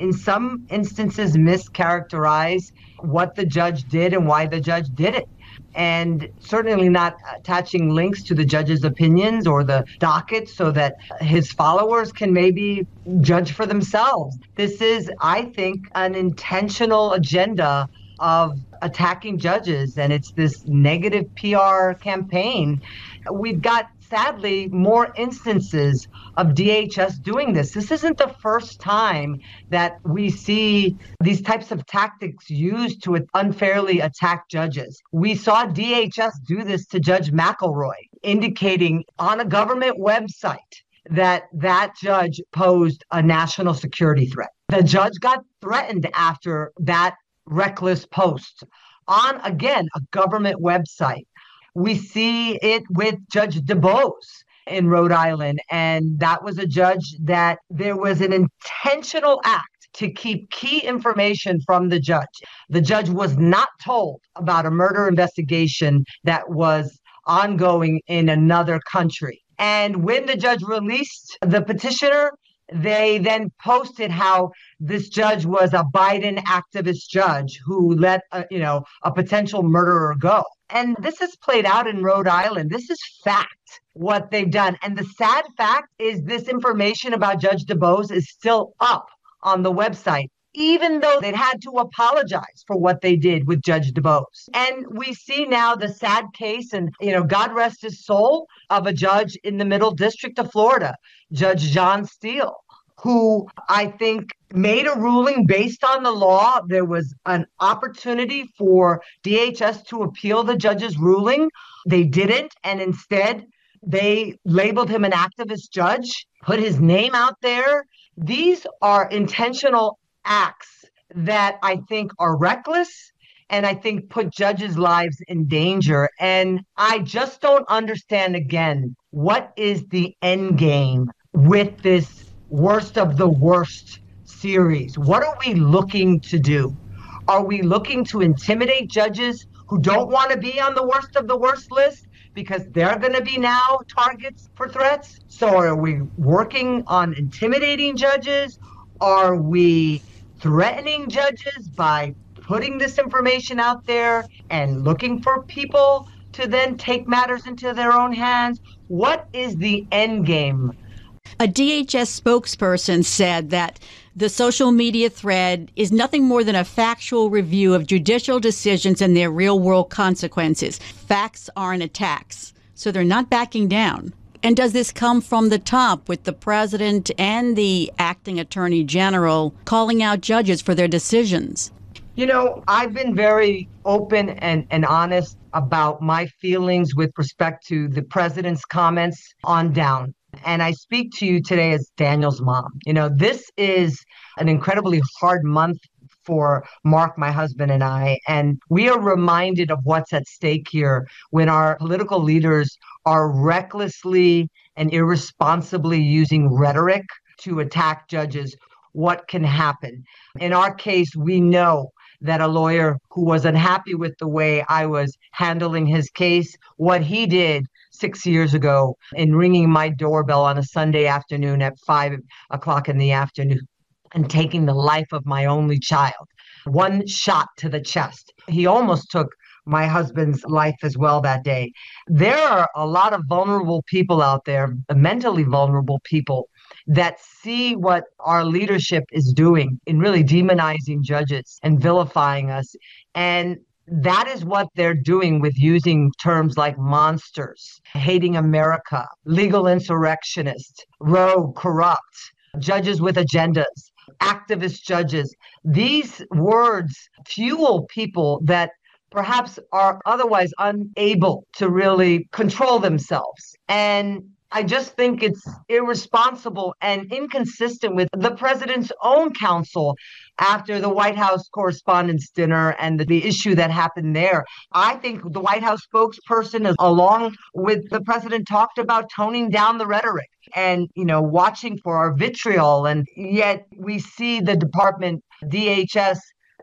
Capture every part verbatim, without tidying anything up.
in some instances mischaracterize what the judge did and why the judge did it. And certainly not attaching links to the judge's opinions or the docket so that his followers can maybe judge for themselves. This is, I think, an intentional agenda of attacking judges, and it's this negative P R campaign. We've got, sadly, more instances of D H S doing this. This isn't the first time that we see these types of tactics used to unfairly attack judges. We saw D H S do this to Judge McElroy, indicating on a government website that that judge posed a national security threat. The judge got threatened after that reckless post on, again, a government website. We see it with Judge DuBose in Rhode Island, and that was a judge that there was an intentional act to keep key information from the judge. The judge was not told about a murder investigation that was ongoing in another country. And when the judge released the petitioner, they then posted how this judge was a Biden activist judge who let a, you know, a potential murderer go. And this is played out in Rhode Island. This is fact, what they've done. And the sad fact is this information about Judge DuBose is still up on the website, even though they'd had to apologize for what they did with Judge DuBose. And we see now the sad case, and, you know, God rest his soul, of a judge in the Middle District of Florida, Judge John Steele, who I think made a ruling based on the law. There was an opportunity for D H S to appeal the judge's ruling. They didn't, and instead they labeled him an activist judge, put his name out there. These are intentional acts that I think are reckless, and I think put judges' lives in danger. And I just don't understand, again, what is the end game with this worst of the worst series? What are we looking to do? Are we looking to intimidate judges who don't want to be on the worst of the worst list because they're going to be now targets for threats? So are we working on intimidating judges? Are we threatening judges by putting this information out there and looking for people to then take matters into their own hands? What is the end game? A D H S spokesperson said that the social media thread is nothing more than a factual review of judicial decisions and their real-world consequences. Facts aren't attacks, so they're not backing down. And does this come from the top, with the president and the acting attorney general calling out judges for their decisions? You know, I've been very open and, and honest about my feelings with respect to the president's comments on down. And I speak to you today as Daniel's mom. You know, this is an incredibly hard month for Mark, my husband, and I. And we are reminded of what's at stake here when our political leaders are recklessly and irresponsibly using rhetoric to attack judges. What can happen? In our case, we know that a lawyer who was unhappy with the way I was handling his case, what he did six years ago in ringing my doorbell on a Sunday afternoon at five o'clock in the afternoon and taking the life of my only child, one shot to the chest. He almost took my husband's life as well that day. There are a lot of vulnerable people out there, mentally vulnerable people, that see what our leadership is doing in really demonizing judges and vilifying us. And that is what they're doing with using terms like monsters, hating America, legal insurrectionist, rogue, corrupt, judges with agendas, activist judges. These words fuel people that perhaps are otherwise unable to really control themselves. And I just think it's irresponsible and inconsistent with the president's own counsel after the White House Correspondents' Dinner and the, the issue that happened there. I think the White House spokesperson, along with the president, talked about toning down the rhetoric and, you know, watching for our vitriol. And yet we see the department, D H S,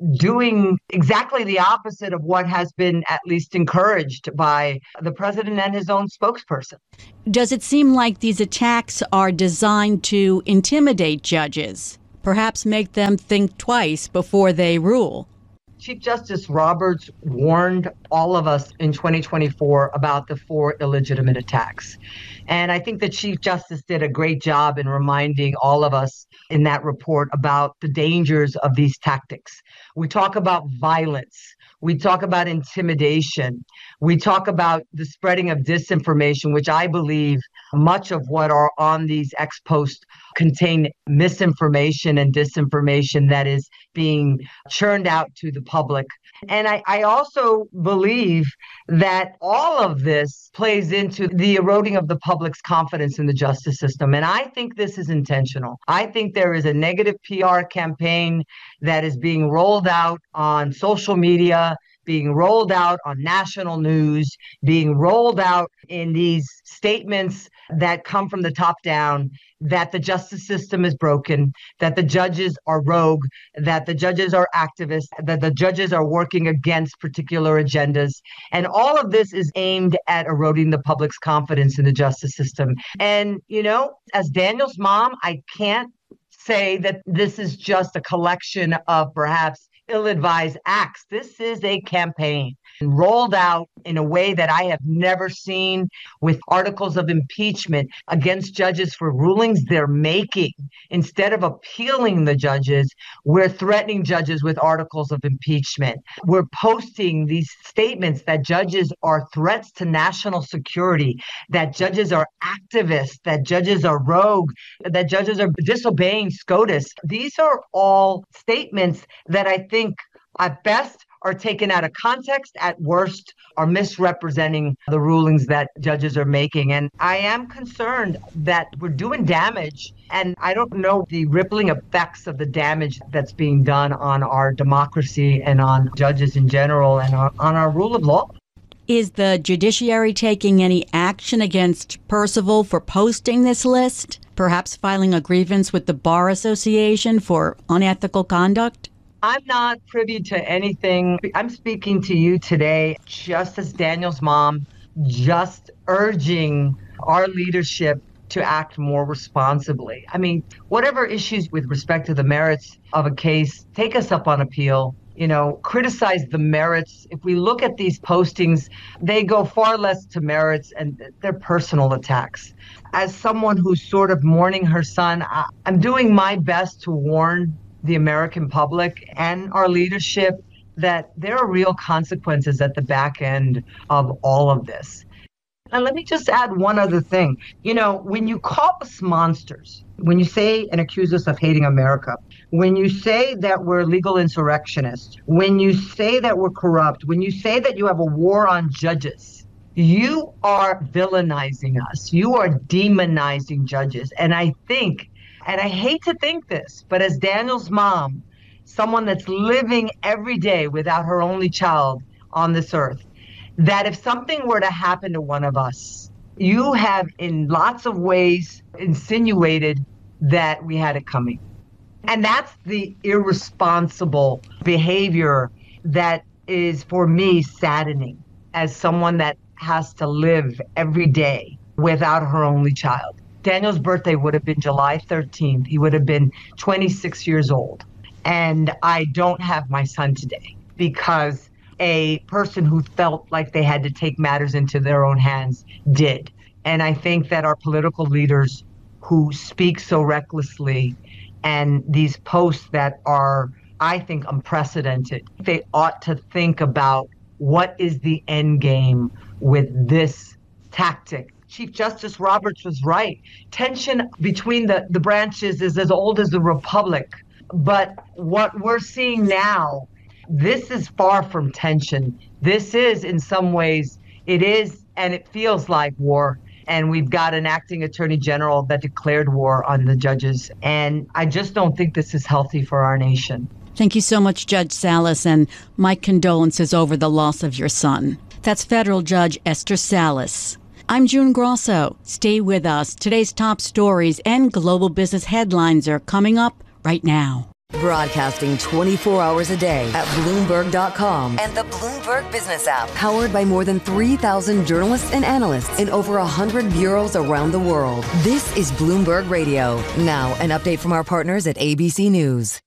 doing exactly the opposite of what has been at least encouraged by the president and his own spokesperson. Does it seem like these attacks are designed to intimidate judges, perhaps make them think twice before they rule. Chief Justice Roberts warned all of us in twenty twenty-four about the four illegitimate attacks. And I think the Chief Justice did a great job in reminding all of us in that report about the dangers of these tactics. We talk about violence. We talk about intimidation. We talk about the spreading of disinformation, which I believe much of what are on these ex post contain misinformation and disinformation that is being churned out to the public. And I, I also believe that all of this plays into the eroding of the public's confidence in the justice system. And I think this is intentional. I think there is a negative P R campaign that is being rolled out on social media, being rolled out on national news, being rolled out in these statements that come from the top down, that the justice system is broken, that the judges are rogue, that the judges are activists, that the judges are working against particular agendas. And all of this is aimed at eroding the public's confidence in the justice system. And, you know, as Daniel's mom, I can't say that this is just a collection of perhaps ill-advised acts. This is a campaign rolled out in a way that I have never seen, with articles of impeachment against judges for rulings they're making. Instead of appealing the judges, we're threatening judges with articles of impeachment. We're posting these statements that judges are threats to national security, that judges are activists, that judges are rogue, that judges are disobeying SCOTUS. These are all statements that I think at best are taken out of context, at worst are misrepresenting the rulings that judges are making. And I am concerned that we're doing damage, and I don't know the rippling effects of the damage that's being done on our democracy and on judges in general and on, on our rule of law. Is the judiciary taking any action against Percival for posting this list? Perhaps filing a grievance with the Bar Association for unethical conduct? I'm not privy to anything. I'm speaking to you today just as Daniel's mom, just urging our leadership to act more responsibly. I mean, whatever issues with respect to the merits of a case, take us up on appeal. You know, criticize the merits. If we look at these postings, they go far less to merits and they're personal attacks. As someone who's sort of mourning her son, I'm doing my best to warn the American public and our leadership that there are real consequences at the back end of all of this. And let me just add one other thing. You know, when you call us monsters, when you say and accuse us of hating America, when you say that we're legal insurrectionists, when you say that we're corrupt, when you say that you have a war on judges, you are villainizing us. You are demonizing judges. And I think, and I hate to think this, but as Daniel's mom, someone that's living every day without her only child on this earth, that if something were to happen to one of us, you have in lots of ways insinuated that we had it coming. And that's the irresponsible behavior that is, for me, saddening as someone that has to live every day without her only child. Daniel's birthday would have been July thirteenth. He would have been twenty-six years old. And I don't have my son today because a person who felt like they had to take matters into their own hands did. And I think that our political leaders who speak so recklessly and these posts that are, I think, unprecedented, they ought to think about what is the end game with this tactic. Chief Justice Roberts was right. Tension between the, the branches is as old as the Republic. But what we're seeing now, this is far from tension. This is, in some ways, it is, and it feels like war. And we've got an acting attorney general that declared war on the judges. And I just don't think this is healthy for our nation. Thank you so much, Judge Salas, and my condolences over the loss of your son. That's Federal Judge Esther Salas. I'm June Grosso. Stay with us. Today's top stories and global business headlines are coming up right now. Broadcasting twenty-four hours a day at Bloomberg dot com and the Bloomberg Business app. Powered by more than three thousand journalists and analysts in over one hundred bureaus around the world. This is Bloomberg Radio. Now, an update from our partners at A B C News.